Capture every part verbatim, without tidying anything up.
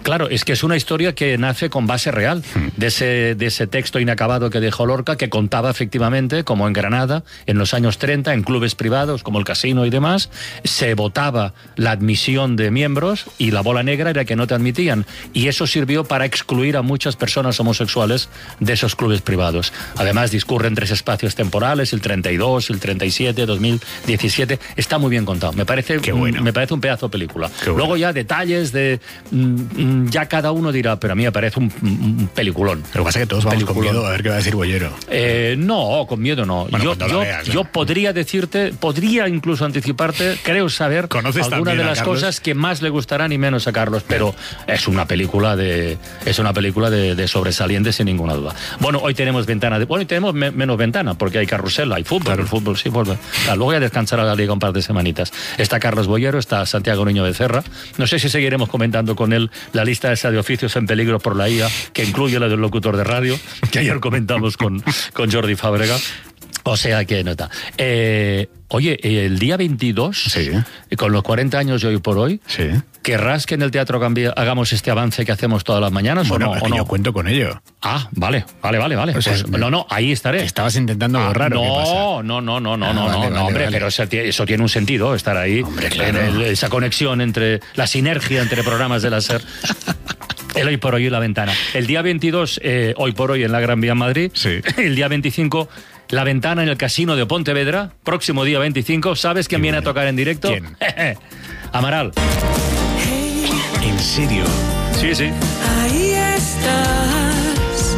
Claro, es que es una historia que nace con base real, de ese, de ese texto inacabado que dejó Lorca, que contaba efectivamente como en Granada, en los años treinta, en clubes privados como el Casino y demás, se votaba la admisión de miembros y la bola negra era que no te admitían. Y eso sirvió para excluir a muchas personas homosexuales de esos clubes privados. Además, discurren tres espacios temporales, el treinta y dos, el treinta y siete, dos mil diecisiete. Está muy bien contado. Me parece, Qué bueno. me parece un pedazo de película. Qué bueno. Luego ya detalles de... Mm, ya cada uno dirá, pero a mí me parece un, un peliculón. Lo que pasa es que todos vamos Peliculón. con miedo a ver qué va a decir Bollero. Eh, no, con miedo no. Bueno, yo, cuando la yo, veas, ¿no? yo podría decirte, podría incluso anticiparte, creo saber ¿Conoces alguna de también a las Carlos? cosas que más le gustarán y menos a Carlos, pero es una película de es una película de, de sobresaliente sin ninguna duda. Bueno, hoy tenemos ventana de, bueno, y tenemos me, menos ventana porque hay carrusel, hay fútbol, Claro. el fútbol sí vuelve. Claro, luego ya descansará la liga un par de semanitas. Está Carlos Bollero, está Santiago Niño Becerra. No sé si seguiremos comentando con él la lista esa de oficios en peligro por la I A, que incluye la del locutor de radio, que ayer comentamos con, con Jordi Fábrega. O sea que nota. Eh, oye, el día veintidós, Sí. con los cuarenta años de hoy por hoy, Sí. ¿querrás que en el Teatro Gambia hagamos este avance que hacemos todas las mañanas Bueno, o no? es ¿O que no? yo cuento con ello. Ah, vale, vale, vale, vale. O sea, Pues, no, no, ahí estaré. ¿Que estabas intentando Ah, borrar o qué pasa? no, no, no, no, no, Ah, no, vale, no, vale, no, hombre, vale. pero eso, tie- eso tiene un sentido, estar ahí. Hombre, claro. En el- esa conexión entre, la sinergia entre programas de la SER. El Hoy por Hoy y La Ventana. El día veintidós, eh, Hoy por Hoy en la Gran Vía en Madrid. Sí. El día veinticinco, La Ventana en el Casino de Pontevedra. Próximo día veinticinco, ¿sabes quién Qué viene bueno. a tocar en directo? ¿Quién? Amaral. ¿En serio? Sí, sí. Ahí estás.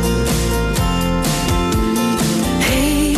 Hey,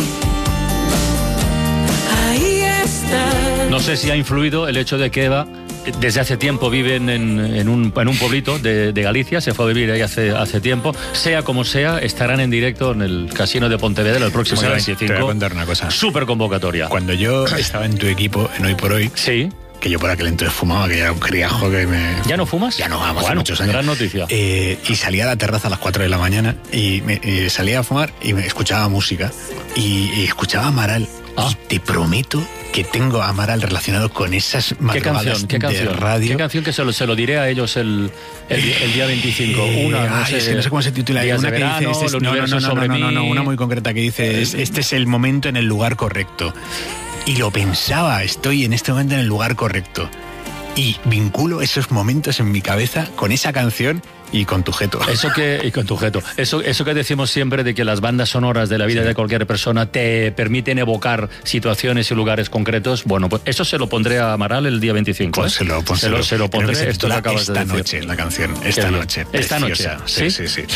ahí estás. No sé si ha influido el hecho de que Eva desde hace tiempo vive en, en, un, en un pueblito de, de Galicia, se fue a vivir ahí hace, hace tiempo. Sea como sea, estarán en directo en el Casino de Pontevedra el próximo día ¿Sabes? Te veinticinco. voy a contar una cosa. Súper convocatoria. Cuando yo estaba en tu equipo, en Hoy por Hoy, Sí. que yo por aquel entonces fumaba, que ya era un criajo que me... ¿Ya no fumas? Ya no vamos, hace Bueno, muchos años. gran noticia. Eh, y salía a la terraza a las cuatro de la mañana y, me, y salía a fumar y me escuchaba música y, y escuchaba a Amaral. Ah. Y te prometo que tengo a Amaral relacionado con esas ¿Qué madrugadas canción? ¿Qué canción? de radio. ¿Qué canción que se lo, se lo diré a ellos el, el, día- el día veinticinco? Eh, Una, no ay, sé, es que no sé cómo se titula. Días Una de que verano, dice, este es- el no, no, universo no, no, sobre no, no, no, mí. una muy concreta que dice, es- este es el momento en el lugar correcto. Y lo pensaba, estoy en este momento en el lugar correcto. Y vinculo esos momentos en mi cabeza con esa canción y con tu jeto. Eso que, y con tu objeto, eso, eso que decimos siempre de que las bandas sonoras de la vida Sí. de cualquier persona te permiten evocar situaciones y lugares concretos, bueno, pues eso se lo pondré a Amaral el día veinticinco. Pues ¿eh? se lo, pues se lo, se lo Creo que pondré, se esto que titula acabas de Esta decir. noche, la canción. Esta bien. noche. Esta noche, preciosa. ¿sí? Sí, sí, sí.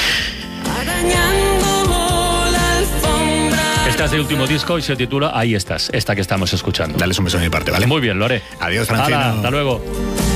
Arañando la alfombra. Esta es de último disco y se titula Ahí estás, esta que estamos escuchando. Dales un beso de mi parte, ¿vale? Muy bien, lo haré. Adiós, Francino. Hala, hasta luego.